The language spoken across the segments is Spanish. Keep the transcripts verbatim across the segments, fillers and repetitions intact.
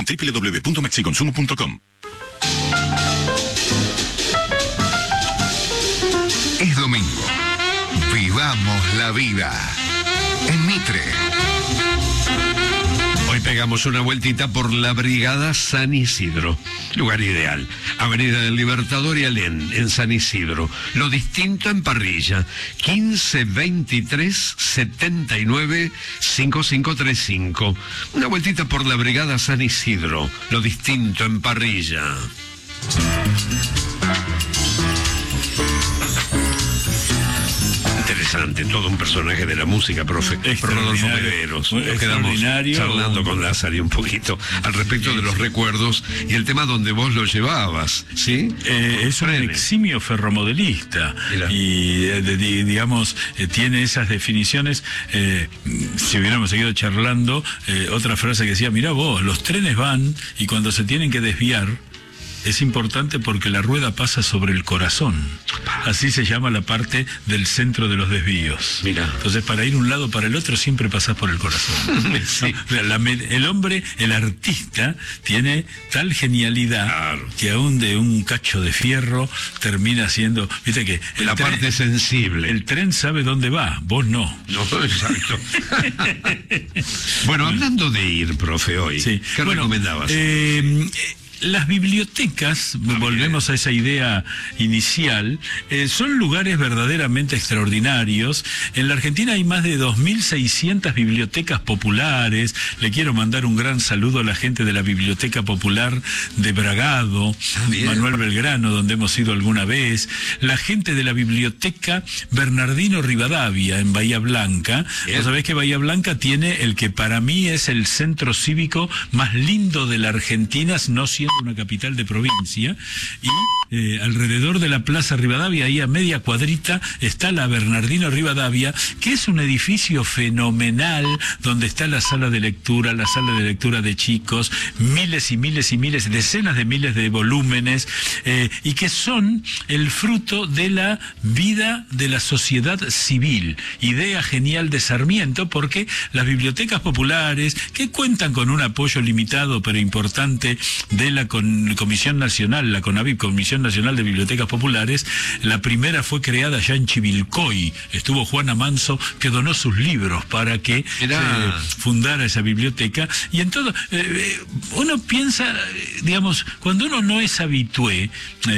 doble u doble u doble u punto mexiconsumo punto com. Es domingo. Vivamos la vida. En Mitre. Hoy pegamos una vueltita por la Brigada San Isidro. Lugar ideal. Avenida del Libertador y Alén, en San Isidro. Lo distinto en parrilla. quince veintitrés setenta y nueve cincuenta y cinco treinta y cinco. Una vueltita por la Brigada San Isidro. Lo distinto en parrilla. Interesante, todo un personaje de la música, profe. Rodolfo Pederos. Nos quedamos charlando con Lázaro un poquito al respecto de los recuerdos y el tema donde vos lo llevabas, ¿sí? Eh, es un eximio ferromodelista. Mira. Y, eh, de, de, digamos, eh, tiene esas definiciones. Eh, si hubiéramos seguido charlando, eh, otra frase que decía, mirá vos, los trenes van y cuando se tienen que desviar, es importante porque la rueda pasa sobre el corazón. Así se llama la parte del centro de los desvíos. Mira. Entonces, para ir un lado para el otro, siempre pasás por el corazón. Sí. ¿No? La, la, el hombre, el artista, tiene tal genialidad, claro, que aún de un cacho de fierro termina siendo... Viste que el la tren, parte sensible. El tren sabe dónde va, vos no. No, exacto. Bueno, hablando de ir, profe, hoy, sí. ¿Qué bueno, recomendabas? Eh, eh, Las bibliotecas, ah, volvemos bien. a esa idea inicial, eh, son lugares verdaderamente extraordinarios. En la Argentina hay más de dos mil seiscientas bibliotecas populares. Le quiero mandar un gran saludo a la gente de la Biblioteca Popular de Bragado, ah, Manuel Belgrano, donde hemos ido alguna vez. La gente de la Biblioteca Bernardino Rivadavia, en Bahía Blanca. Vos sabés que Bahía Blanca tiene el que para mí es el centro cívico más lindo de la Argentina, no siendo una capital de provincia, y eh, alrededor de la Plaza Rivadavia, ahí a media cuadrita, está la Bernardino Rivadavia, que es un edificio fenomenal, donde está la sala de lectura, la sala de lectura de chicos, miles y miles y miles, decenas de miles de volúmenes, eh, y que son el fruto de la vida de la sociedad civil. Idea genial de Sarmiento, porque las bibliotecas populares, que cuentan con un apoyo limitado pero importante de la con, Comisión Nacional, la CONAVIP, Comisión Nacional de Bibliotecas Populares, la primera fue creada ya en Chivilcoy. Estuvo Juana Manso, que donó sus libros para que se fundara esa biblioteca. Y en todo, eh, uno piensa, digamos, cuando uno no es habitué,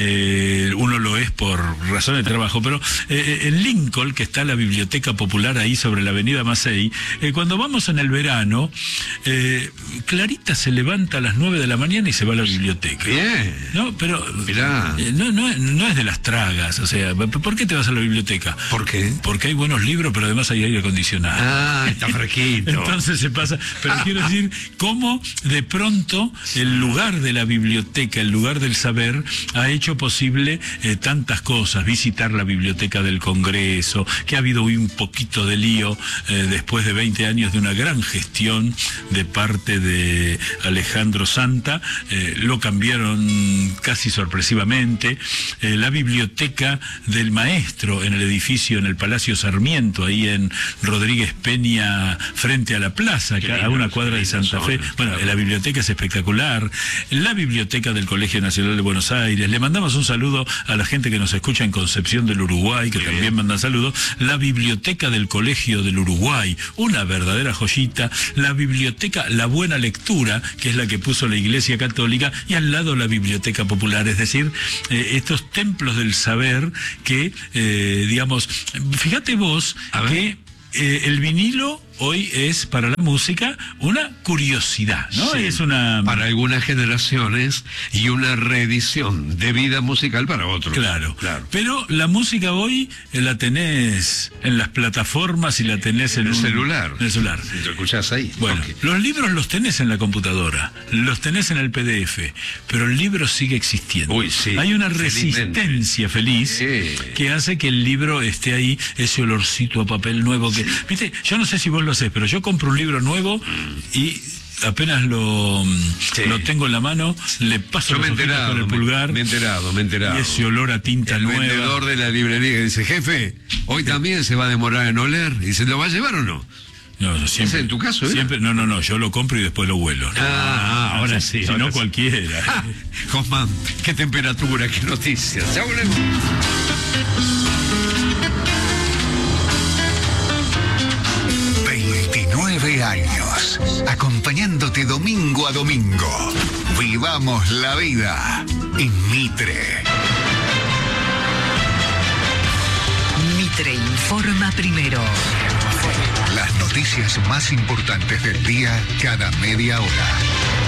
eh, uno lo es por razón de trabajo, pero eh, en Lincoln, que está la Biblioteca Popular ahí sobre la avenida Macei, eh, cuando vamos en el verano, eh, Clarita se levanta a las nueve de la mañana y se va a la biblioteca. Bien. No, pero eh, no, no, no es de las tragas, o sea, ¿por qué te vas a la biblioteca? ¿Por qué? Porque hay buenos libros, pero además hay aire acondicionado. Ah, está fresquito. Entonces se pasa, pero quiero decir, cómo de pronto el lugar de la biblioteca, el lugar del saber, ha hecho posible eh, tantas cosas, visitar la biblioteca del Congreso, que ha habido un poquito de lío eh, después de veinte años de una gran gestión de parte de Alejandro Santa, eh, lo cambiaron casi sorpresivamente. Eh, la biblioteca del maestro en el edificio, en el Palacio Sarmiento, ahí en Rodríguez Peña, frente a la plaza, acá, a una cuadra de Santa Fe. Bueno, la biblioteca es espectacular. La biblioteca del Colegio Nacional de Buenos Aires. Le mandamos un saludo a la gente que nos escucha en Concepción del Uruguay, que Muy también bien. manda saludos. La biblioteca del Colegio del Uruguay, una verdadera joyita. La biblioteca La Buena Lectura, que es la que puso la Iglesia Católica, y al lado la Biblioteca Popular, es decir, eh, estos templos del saber que, eh, digamos, fíjate vos que eh, el vinilo hoy es para la música una curiosidad, ¿no? Sí, es una para algunas generaciones y una reedición de vida musical para otros. Claro, claro. Pero la música hoy eh, la tenés en las plataformas y la tenés en, en el un, celular. En el celular. Si lo escuchás ahí. Bueno, okay. Los libros los tenés en la computadora, los tenés en el P D F, pero el libro sigue existiendo. Uy, sí. Hay una resistencia feliz sí. que hace que el libro esté ahí, ese olorcito a papel nuevo que, sí. viste, yo no sé si vos lo hacés, pero yo compro un libro nuevo mm. y apenas lo, sí. lo tengo en la mano, le paso los ojitos con el pulgar. Me, me he enterado, me he enterado. Y ese olor a tinta el nueva. El vendedor de la librería que dice, jefe, hoy también se va a demorar en oler. Y dice, ¿lo va a llevar o no? No, yo siempre, ¿Ese en tu caso, eh? siempre, no, no, no, yo lo compro y después lo huelo. ¿no? Ah, ahora sí. Si ahora no, sí. cualquiera. Ah, Hoffman, qué temperatura, qué noticias. Ya volvemos. veintinueve años, acompañándote domingo a domingo. Vivamos la vida en Mitre. Mitre informa primero. Las noticias más importantes del día cada media hora.